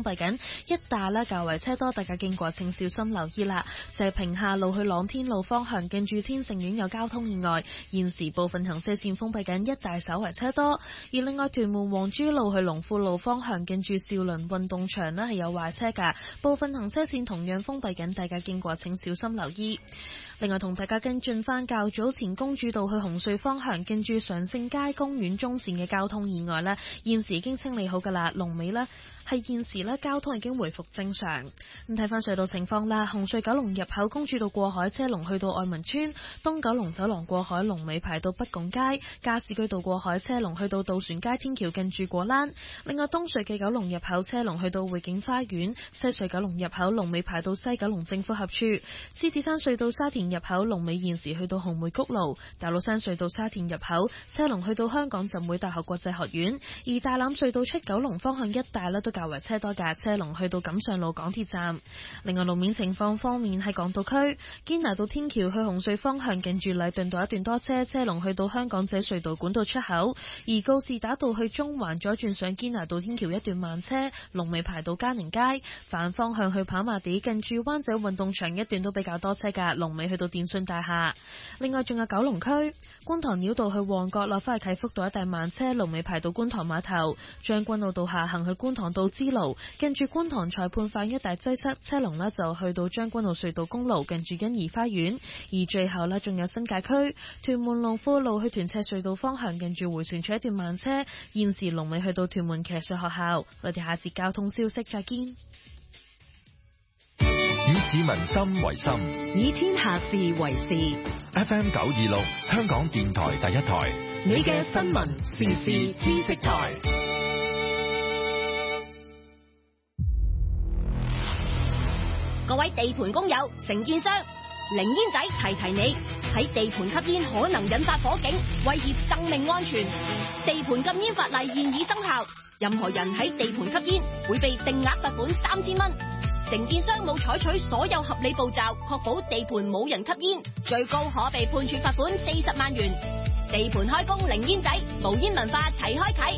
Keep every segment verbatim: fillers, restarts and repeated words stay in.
閉緊，一帶咧較為車多，大家經過請小心留意啦。就係屏廈路去朗天路方向，近住天盛苑有交通意外，現時部分行車線封閉緊，一帶稍為車多。而另外屯門黃珠路去龍富路方向，近住兆麟運動場咧係有壞車㗎，部分行車線同樣封閉緊，大家經過請小心留意。另外同大家跟進翻較早前公主道去紅隧方向，近住常盛街公園中線嘅交通意外呢，現時已經清理好㗎啦，龍尾呢係現時呢交通已經回復正常。咁睇翻隧道情況啦，紅隧九龍入口公主道過海車龍去到愛民村，東九龍走廊過海龍尾排到北拱街，加士居道過海車龍去到渡船街天橋近住果欄。另外東隧嘅九龍入口車龍去到匯景花園，西隧九龍入口龍尾排到西九龍政府合署，獅子山隧道沙田入口龍尾現時去到紅梅谷路，大老山隧道沙田入口車龍去到香港浸會大學國際學院，而大欖隧道出九龍方向一帶咧都較為車多嘅，車龍去到錦上路港鐵站。另外路面情況方面，喺港島區堅拿道天橋去紅隧方向，近住禮頓道一段多車，車龍去到香港仔隧道管道出口，而告士打道去中環左轉上堅拿道天橋一段慢車，龍尾排到嘉寧街。反方向去跑馬地近住灣仔運動場一段都比較多車㗎，龍尾去到電信大廈。另外仲有九龍區觀塘繞道去旺角落返去啟福道一帶慢車，龍尾排到觀塘碼頭。將軍澳道下行去觀塘道支路，近住觀塘裁判法院一帶擠塞，車龍呢就去到將軍澳隧道公路近住欣怡花園。而最後呢，仲有新界區屯門龍富路去屯赤隧道方向，近住回旋處一段慢車，現時龍尾去到屯門騎術學校。我哋下節交通消息再見。 以市民心為心， 以天下事為事。 F M 九二六，香港電台第一台， 你嘅新聞時事知識台。 各位地盤工友、承建商，零煙仔提提你，喺地盤吸煙可能引發火警，威脅生命安全。地盤禁煙法例現已生效，任何人喺地盤吸煙會被定額罰款三千蚊。承建商冇採取所有合理步驟，確保地盤冇人吸煙，最高可被判處罰款四十萬元。地盤開工零煙仔，無煙文化齊開啟。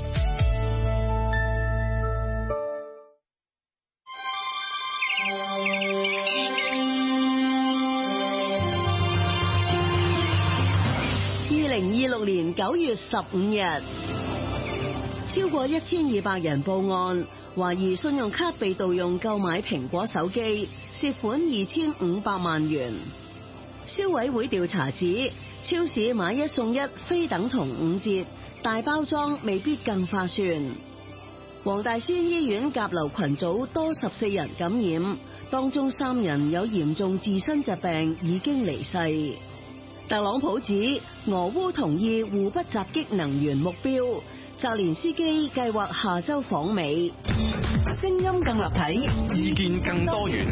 二零二六年九月十五日，超過一千二百人報案，懷疑信用卡被盜用購買蘋果手機，涉款二千五百萬元。消委會調查指，超市買一送一非等同五折，大包裝未必更划算。黃大仙醫院甲流群組多十四人感染，當中三人有嚴重自身疾病，已經離世。特朗普指俄烏同意互不襲擊能源目標，澤連斯基計劃下周訪美。聲音更立體， 意見更多元。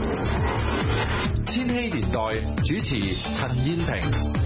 千禧年代主持陳燕萍。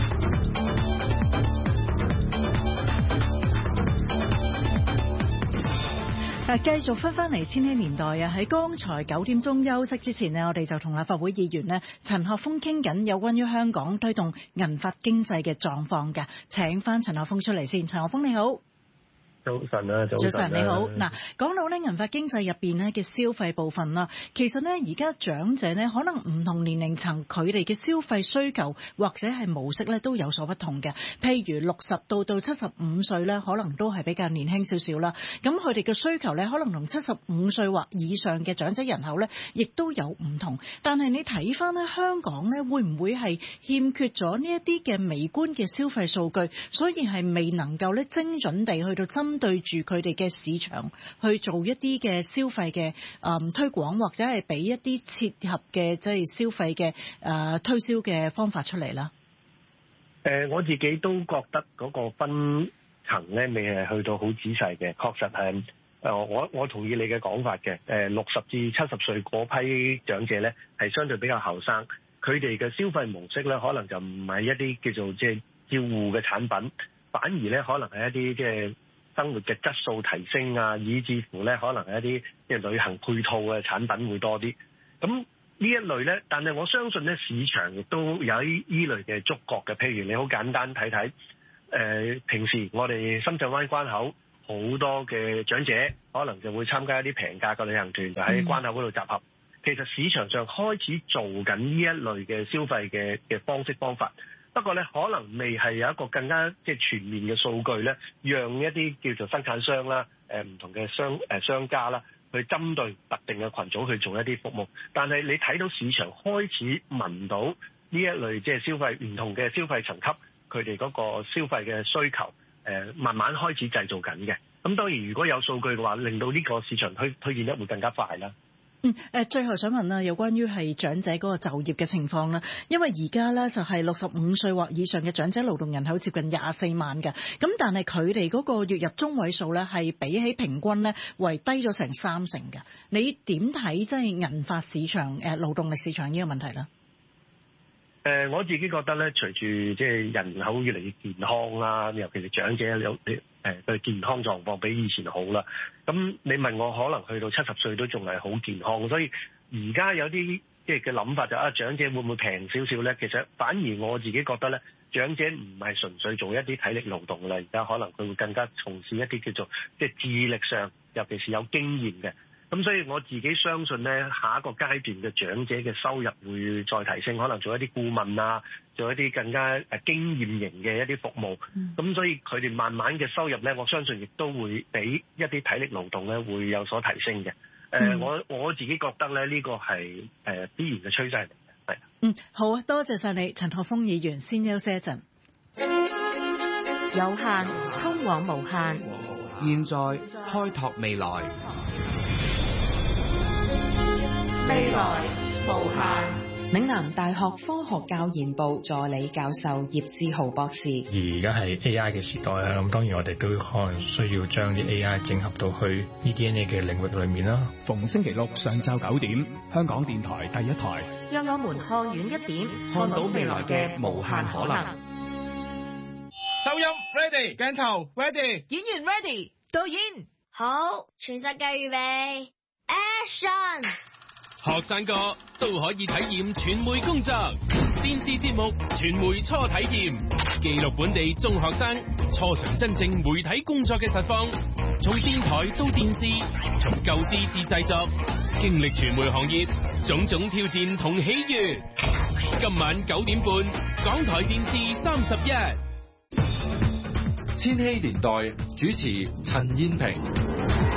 嗱，繼續翻翻嚟千禧年代啊！喺剛才九點鐘休息之前呢，我哋就同立法會議員呢陳學鋒傾緊有關於香港推動銀髮經濟嘅狀況嘅。請翻陳學鋒出嚟先。陳學鋒你好。 早晨啊，早晨， 早晨你好。嗱，講到咧銀髮經濟入邊咧嘅消費部分啦，其實咧而家長者咧可能唔同年齡層佢哋嘅消費需求或者係模式咧都有所不同嘅。譬如六十到到七十五歲咧，可能都係比較年輕少少啦。咁佢哋嘅需求咧，可能同七十五歲或以上嘅長者人口咧，亦都有唔同。但係你睇翻咧香港咧，會唔會係欠缺咗呢一啲嘅微觀嘅消費數據，所以係未能夠咧精準地去到針對住佢哋嘅市場去做一啲嘅消費嘅誒推廣，或者係俾一啲切合嘅即係消費嘅誒推銷嘅方法出嚟啦。 誒、呃，我自己都覺得嗰個分層咧未係去到好仔細嘅，確實係誒、呃，我我同意你嘅講法嘅。誒、呃，六十至七十歲嗰批長者咧係相對比較後生，佢哋嘅消費模式咧可能就唔係一啲叫做即係照護嘅產品，反而咧可能係一啲即係生活嘅質素提升啊，以至乎咧可能係一啲即係旅行配套嘅產品會多啲。咁呢一類咧，但係我相信咧市場亦都有依依類嘅觸覺嘅。譬如你好簡單睇睇，誒、呃、平時我哋深圳灣關口好多嘅長者可能就會參加一啲平價嘅旅行團，就喺關口嗰度集合。其實市場上開始做緊呢一類嘅消費嘅嘅方式方法，不過咧可能未係有一個更加即係全面嘅數據咧，讓一啲叫做生產商啦、誒唔同嘅商誒商家啦，去針對特定嘅群組去做一啲服務。但係你睇到市場開始聞到呢一類即係消費唔同嘅消費層級，佢哋嗰個消費嘅需求誒慢慢開始製造緊嘅。咁當然如果有數據嘅話，令到呢個市場推推薦得會更加快啦。 嗯，誒，最後想問啦，有關於係長者嗰個就業嘅情況啦，因為而家咧就係六十五歲或以上嘅長者勞動人口接近廿四萬嘅，咁但係佢哋嗰個月入中位數咧係比起平均咧為低咗成三成嘅，你點睇即係銀髮市場誒勞動力市場呢個問題咧？ 誒、呃，我自己覺得咧，隨住即係人口越嚟越健康啦，尤其是長者有誒對健康狀況比以前好啦。咁你問我，可能去到七十歲都仲係好健康，所以而家有啲即係嘅諗法就啊，長者會唔會平少少咧？其實反而我自己覺得咧，長者唔係純粹做一啲體力勞動啦，而家可能佢會更加從事一啲叫做即係智力上，尤其是有經驗嘅。咁所以我自己相信咧，下一個階段嘅長者嘅收入會再提升，可能做一啲顧問啊，做一啲更加誒經驗型嘅一啲服務。咁、嗯、所以佢哋慢慢嘅收入咧，我相信亦都會比一啲體力勞動咧會有所提升嘅。誒、嗯呃，我我自己覺得咧，呢個係誒必然嘅趨勢嚟嘅。係。 嗯，好啊，多謝晒你，陳學鋒議員，先休息一陣。 有限通往無限， 現在開拓未來。 未來無限。嶺南大學科學教研部助理教授葉志豪博士。 而家係 A I 嘅時代啦，咁當然我哋都可能需要將啲 A I 整合到去 E D N A 嘅領域裏面啦。 逢星期六上晝九點，香港電台第一台， 讓我們看遠一點，看到未來嘅無限可能。 收音 ready， 鏡頭 ready， 演員 ready， 導演好，全世界預備 action。 學生哥都可以體驗傳媒工作，電視節目傳媒初體驗，記錄本地中學生初嘗真正媒體工作嘅實況，從電台到電視，從構思至製作，經歷傳媒行業種種挑戰同喜悅。今晚九點半，港台電視三十一， 千禧年代主持陳燕萍。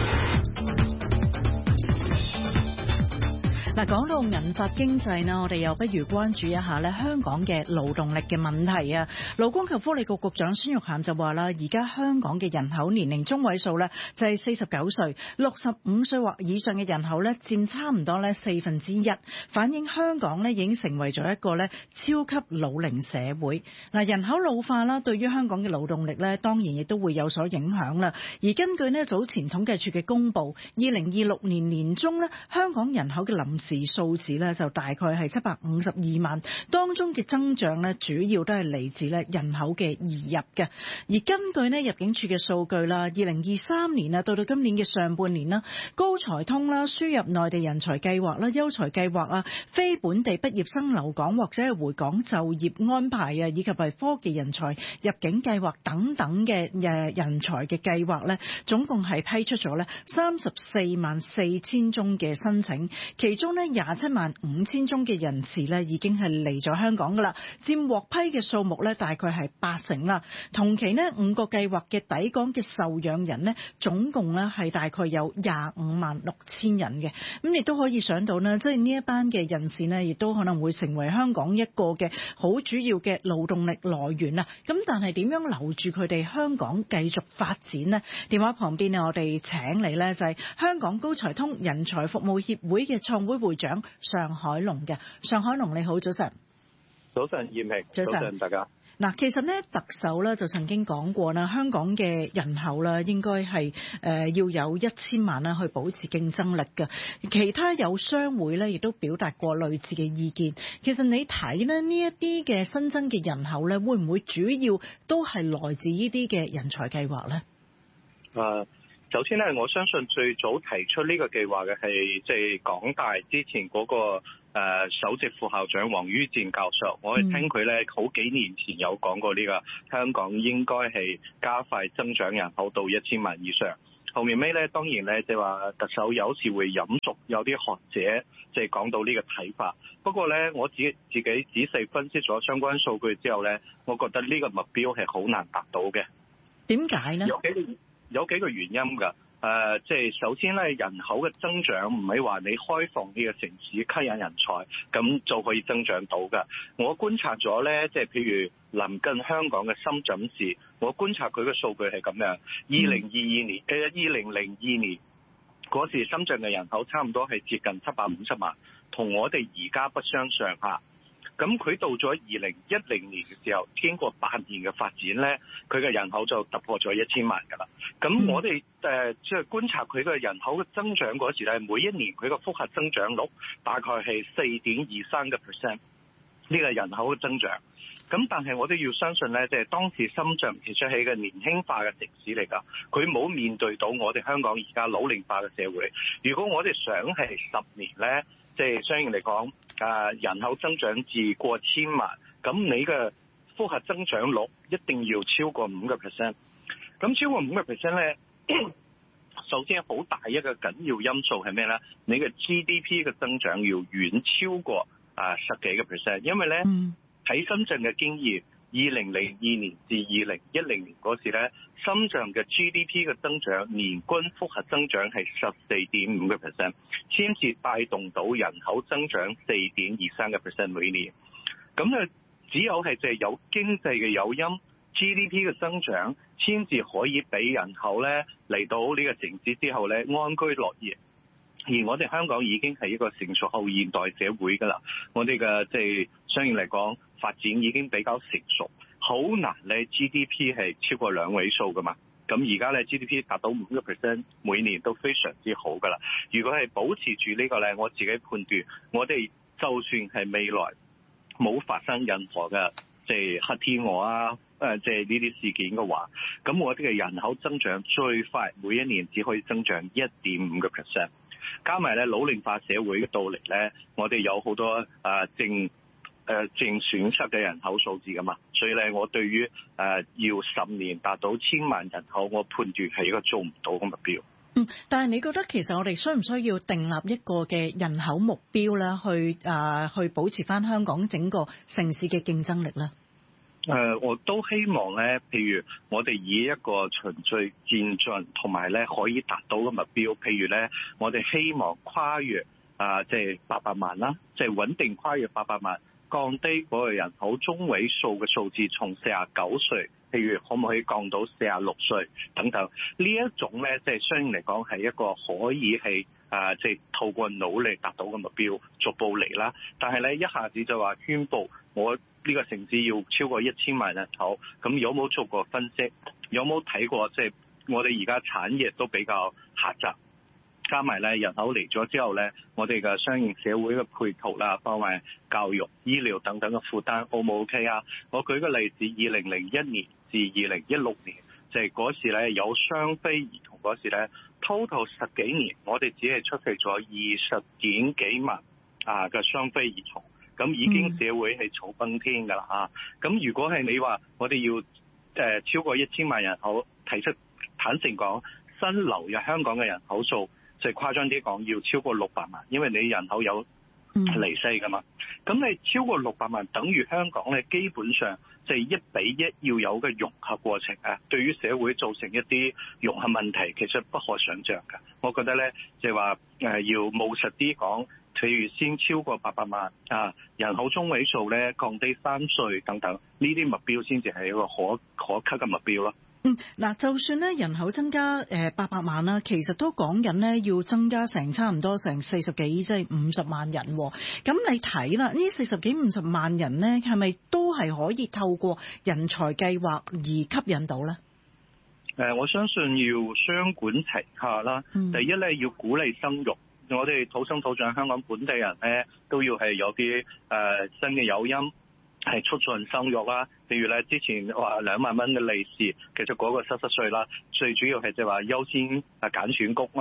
嗱，講到銀髮經濟呢，我哋又不如關注一下咧香港嘅勞動力嘅問題啊！勞工及福利局局長孫玉菡就話啦，而家香港嘅人口年齡中位數咧就係四十九歲，六十五歲或以上嘅人口咧佔差唔多咧四分之一，反映香港咧已經成為咗一個咧超級老齡社會。嗱，人口老化啦，對於香港嘅勞動力咧，當然亦都會有所影響啦。而根據咧早前統計處嘅公佈，二零二六年年中咧香港人口嘅臨時數字咧就大概係七百五十二萬，當中嘅增長咧主要都係嚟自咧人口嘅移入嘅。而根據咧入境處嘅數據啦，二零二三年啊到到今年嘅上半年啦，高才通啦、輸入內地人才計劃啦、優才計劃啊、非本地畢業生留港或者係回港就業安排啊，以及係科技人才入境計劃等等嘅誒人才嘅計劃咧，總共係批出咗咧三十四萬四千宗嘅申請，其中咧廿七萬五千宗嘅人士咧已經係嚟咗香港噶啦，佔獲批嘅數目咧大概係八成啦。同期呢五個計劃嘅抵港嘅受養人呢，總共咧係大概有廿五萬六千人嘅。咁亦都可以想到呢，即係呢一班嘅人士呢，亦都可能會成為香港一個嘅好主要嘅勞動力來源啊。咁但係點樣留住佢哋香港繼續發展呢？電話旁邊我哋請嚟呢，就係香港高才通人才服務協會嘅創會會長尚海龍嘅。尚海龍你好，早晨。 早晨，燕萍。早晨，大家。 嗱，其實咧，特首咧就曾經講過啦，香港嘅人口啦，應該係誒要有一千萬啦，去保持競爭力嘅。其他有商會咧，亦都表達過類似嘅意見。其實你睇咧，呢一啲嘅新增嘅人口咧，會唔會主要都係來自呢啲嘅人才計劃咧？ 誒，首先咧，我相信最早提出呢個計劃嘅係即係港大之前嗰個呃、首席副校長王于漸教授，我係聽佢咧好幾年前有講過呢個香港應該係加快增長人口到一千萬以上。後面尾咧，當然咧，即係話特首有時會引述有啲學者即係講到呢個睇法。不過咧，我自己自己仔細分析咗相關數據之後咧，我覺得呢個目標係好難達到嘅。 點解呢？ 有幾個有幾個原因㗎。誒、呃，即係首先咧，人口嘅增長唔係話你開放呢個城市吸引人才咁就可以增長到㗎。我觀察咗咧，即係譬如臨近香港嘅深圳市，我觀察佢嘅數據係咁樣。二零二二年誒，二零零二年嗰時深圳嘅人口差唔多係接近七百五十萬，同我哋而家不相上下。咁佢到咗二零一零年嘅時候，經過八年嘅發展咧，佢嘅人口就突破咗一千萬㗎啦。咁我哋誒即係觀察佢嘅人口嘅增長嗰時咧，每一年佢個複合增長率大概係四點二三個 percent 呢個人口嘅增長。咁但係我哋要相信咧，即係當時深圳其實係一個年輕化嘅城市嚟㗎，佢冇面對到我哋香港而家老齡化嘅社會。如果我哋想係十年咧，即係相應嚟講，誒人口增長至過千萬，咁你嘅複合增長率一定要超過五個 percent。咁超過五個 percent 咧，首先好大一個緊要因素係咩咧？你嘅 G D P 嘅增長要遠超過啊十幾個 percent， 因為咧喺深圳嘅經驗，二零零二年至二零一零年嗰時咧，深圳嘅 G D P 嘅增長年均複合增長係十四點五個 percent， 先至帶動到人口增長四點二三個 percent 每年。咁咧，只有係即係有經濟嘅誘因 ，G D P 嘅增長先至可以俾人口咧嚟到呢個城市之後咧安居樂業。而我哋香港已經係一個成熟後現代社會㗎啦，我哋嘅即係相應嚟講發展已經比較成熟，好難咧 G D P 係超過兩位數㗎嘛。咁而家咧 G D P 達到五個 percent 每年都非常之好㗎啦。如果係保持住呢個咧，我自己判斷，我哋就算係未來冇發生任何嘅即係黑天鵝啊，誒即係呢啲事件嘅話，咁我哋嘅人口增長最快每一年只可以增長一點五個 percent。加埋咧老齡化社會嘅到嚟咧，我哋有好多誒正誒正損失嘅人口數字噶嘛，所以咧我對於誒、呃、要十年達到千萬人口，我判斷係一個做唔到嘅目標。 嗯，但係你覺得其實我哋需唔需要訂立一個嘅人口目標咧，去誒、呃、去保持翻香港整個城市嘅競爭力咧？ 誒、呃，我都希望咧，譬如我哋以一個循序漸進，同埋咧可以達到嘅目標，譬如咧，我哋希望跨越啊，即係八百萬啦，即係穩定跨越八百萬，降低嗰個人口中位數嘅數字，從四十九歲，譬如可唔可以降到四十六歲等等，呢一種咧，即係相應嚟講係一個可以係啊，即係透過努力達到嘅目標，逐步嚟啦。但係咧，一下子就話宣佈我呢個城市要超過一千萬人口，咁有冇做過分析？有冇睇過即係我哋而家產業都比較狹窄，加埋咧人口嚟咗之後咧，我哋嘅相應社會嘅配套啦，包括教育、醫療等等嘅負擔 O 唔 OK 啊？我舉個例子，二零零一年至二零一六年，就係嗰時咧有雙非兒童嗰時咧 ，total 十幾年，我哋只係出世咗二十點幾萬啊嘅雙非兒童。咁已經社會係草崩天㗎啦嚇！咁、嗯、如果係你話我哋要誒、呃、超過一千萬人口，提出坦誠講，新流入香港嘅人口數，就係、是、誇張啲講，要超過六百萬，因為你人口有離世㗎嘛。咁你超過六百萬，等於香港咧，基本上就係一比一要有嘅融合過程啊！對於社會造成一啲融合問題，其實不可想像㗎。我覺得咧，就係話誒要務實啲講。譬如先超過八百萬啊，人口中位數咧降低三歲等等，呢啲目標先至係一個可可及嘅目標咯。 嗯，嗱，就算咧人口增加誒八百萬啦，其實都講緊咧要增加成差唔多成四十幾，即係五十萬人。咁你睇啦，呢四十幾五十萬人咧，係咪都係可以透過人才計劃而吸引到咧？ 誒、呃，我相信要雙管齊下啦。嗯、第一咧要鼓勵生育。我哋土生土長香港本地人咧，都要係有啲誒、呃、新嘅誘因，係促進生育啦。譬如咧，之前話兩萬蚊嘅利是，其實嗰個濕濕碎啦。最主要係即係話優先啊揀選公屋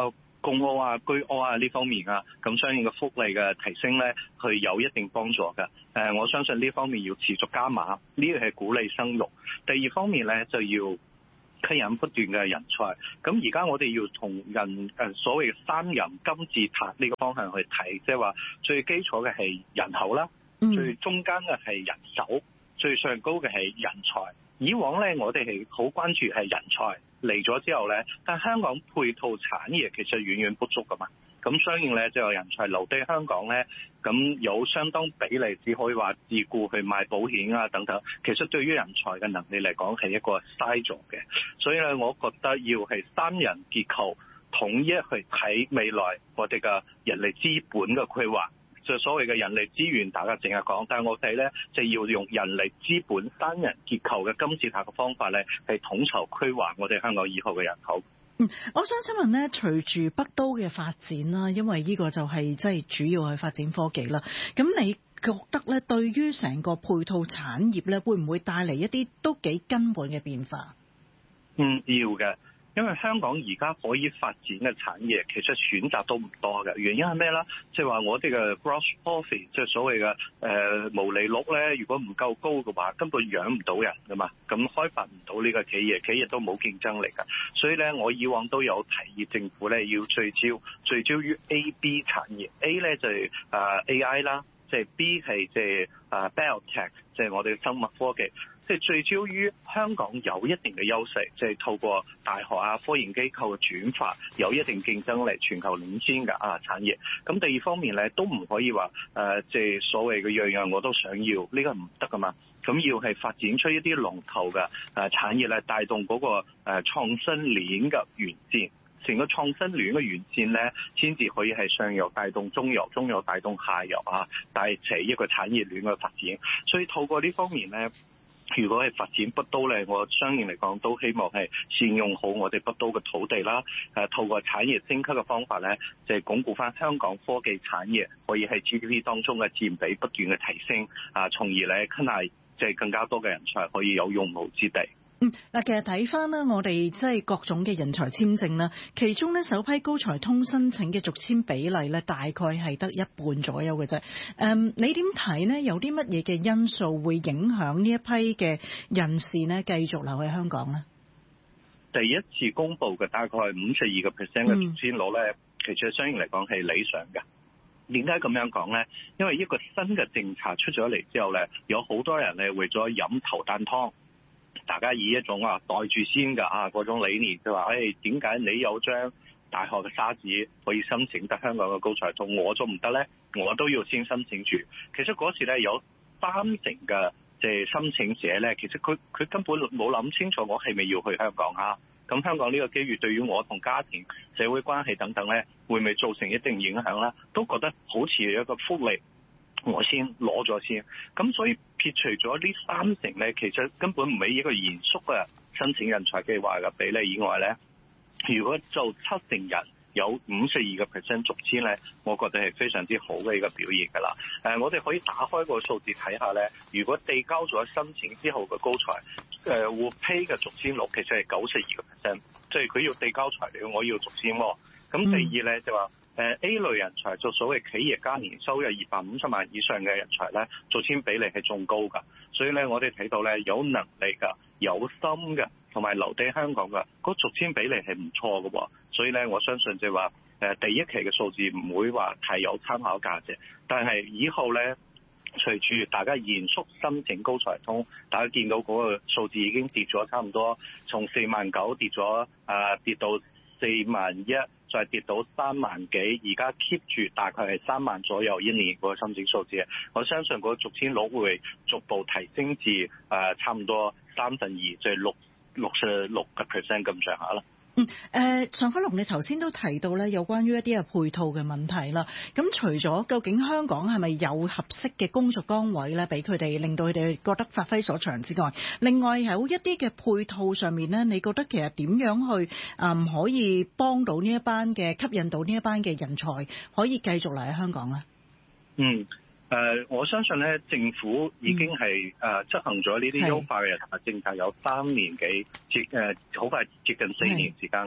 公屋啊、居屋啊呢方面啊，咁相應嘅福利嘅提升咧，佢有一定幫助嘅。誒，我相信呢方面要持續加碼，呢個係鼓勵生育。第二方面咧就要吸引不斷嘅人才。咁而家我哋要同人誒所謂嘅三人金字塔呢個方向去睇，即係話最基礎嘅係人口啦，最中間嘅係人手，最上高嘅係人才。以往咧我哋係好關注係人才嚟咗之後咧，但香港配套產業其實遠遠不足噶嘛。咁相應咧就有人才留低香港咧，咁有相當比例只可以話自僱去賣保險啊等等。其實對於人才嘅能力嚟講係一個嘥咗嘅，所以咧我覺得要係三人結構統一去睇未來我哋嘅人力資本嘅規劃。就所謂嘅人力資源，大家淨係講，但係我睇咧就要用人力資本三人結構嘅金字塔嘅方法咧，係統籌規劃我哋香港以後嘅人口。 嗯，我想請問咧，隨住北都嘅發展啦，因為呢個就係即係主要去發展科技啦。咁你覺得咧，對於成個配套產業咧，會唔會帶嚟一啲都幾根本嘅變化？ 嗯，要嘅。因為香港而家可以發展嘅產業其實選擇都唔多嘅，原因係咩咧？即係話我哋嘅 gross profit， 即係所謂嘅誒毛利率咧，如果唔夠高嘅話，根本養唔到人噶嘛，咁開發唔到呢個企業，企業都冇競爭力噶。所以咧，我以往都有提議政府咧要聚焦聚焦於 A、B 產業 ，A 咧就係誒 A I 啦，即係 B 係即係誒 biotech， 即係我哋嘅生物科技。即係聚焦於香港有一定嘅優勢，即係透過大學啊、科研機構嘅轉化，有一定競爭力、全球領先嘅啊產業。咁第二方面咧，都唔可以話誒，即係所謂嘅樣樣我都想要，呢個唔得噶嘛。咁要係發展出一啲龍頭嘅誒產業咧，帶動嗰個誒創新鏈嘅完善。成個創新鏈嘅完善咧，先至可以係上游帶動中游，中游帶動下游啊，帶齊一個產業鏈嘅發展。所以透過呢方面咧，如果係發展北都咧，我相應嚟講都希望係善用好我哋北都嘅土地啦。誒，透過產業升級嘅方法咧，就係鞏固翻香港科技產業可以喺 G D P 當中嘅佔比不斷嘅提升，啊，從而咧吸納即係更加多嘅人才可以有用武之地。 嗯，嗱，其實睇翻啦，我哋即係各種嘅人才簽證啦，其中咧首批高才通申請嘅續簽比例咧，大概係得一半左右嘅啫。誒，你點睇呢？有啲乜嘢嘅因素會影響呢一批嘅人士呢繼續留喺香港呢？ 第一次公布嘅大概係五十二個 percent 嘅續簽率咧，其實相應嚟講係理想嘅。點解咁樣講咧？因為一個新嘅政策出咗嚟之後咧，有好多人咧為咗飲頭啖湯。大家以一種啊袋住先㗎啊嗰種理念，就話誒點解你有張大學嘅沙紙可以申請得香港嘅高才通，我都唔得咧？我都要先申請住。其實嗰時咧有三成嘅即係申請者咧，其實佢佢根本冇諗清楚我係咪要去香港啊？咁香港呢個機遇對於我同家庭、社會關係等等咧，會唔會造成一定影響咧？都覺得好似一個福利。我先攞咗先，咁所以撇除咗呢三成咧，其實根本唔係一個嚴肅嘅申請人才計劃嘅比例以外咧，如果做七成人有五十二個 percent 續簽咧，我覺得係非常之好嘅一個表現㗎啦。誒，我哋可以打開個數字睇下咧，如果遞交咗申請之後嘅高才誒獲批嘅續簽率其實係九十二個 percent，即係佢要遞交材料，我要續簽喎。咁第二咧就話。誒 A 類人才做所謂企業家年收入二百五十萬以上嘅人才咧，續簽比例係仲高㗎。所以咧，我哋睇到咧有能力㗎、有心嘅同埋留低香港嘅，嗰續簽比例係唔錯嘅。所以咧，我相信就係話誒第一期嘅數字唔會話太有參考價值，但係以後咧，隨住大家嚴肅申請高才通，大家見到嗰個數字已經跌咗差唔多，從四萬九跌咗啊跌到四萬一。再跌到三萬幾，而家 keep 住大概係三萬左右一年嗰個申請數字，我相信嗰個續簽率會逐步提升至誒、呃、差唔多三分二，即係六六十六個 percent 咁上下啦。 嗯，誒、呃，尚輝龍，你頭先都提到咧，有關於一啲嘅配套嘅問題啦。咁除咗究竟香港係咪有合適嘅工作崗位咧，俾佢哋令到佢哋覺得發揮所長之外，另外有一啲嘅配套上面咧，你覺得其實點樣去啊、嗯、可以幫到呢一班嘅吸引到呢一班嘅人才可以繼續嚟喺香港咧？ 嗯。誒、呃，我相信咧，政府已經係誒、呃、執行咗呢啲優化嘅人才政策有三年幾，接誒好快接近四年時間啦。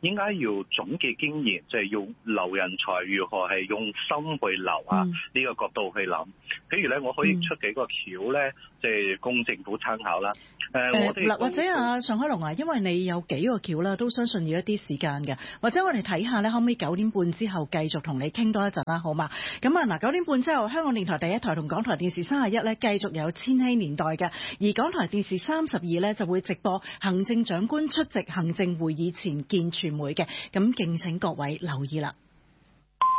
應該要總結經驗，即係要留人才，如何係用心去留啊？呢、嗯、個角度去諗。譬如咧，我可以出幾個橋咧，即係供政府參考啦。誒， 嗱，或者啊，尚海龍啊，因為你有幾個橋啦，都相信要一啲時間嘅，或者我哋睇下咧，可唔可以九點半之後繼續同你傾多一陣啦，好嘛？咁啊，嗱，九點半之後，香港電台第一台同港台電視三十一咧，繼續有千禧年代嘅，而港台電視三十二咧就會直播行政長官出席行政會議前見傳媒嘅，咁敬請各位留意啦。